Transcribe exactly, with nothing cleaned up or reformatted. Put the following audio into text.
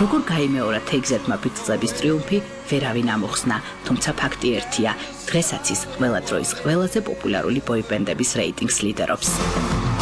როგორ გაიმეორა თეიგზეთმა ფიქრების ტრიუმფი, ვერავინ ამოხსნა, თუმცა ფაქტი ერთია, დღესაც ის ყველა დროის ყველაზე პოპულარული ბოიბენდების რეიტინგს ლიდერობს.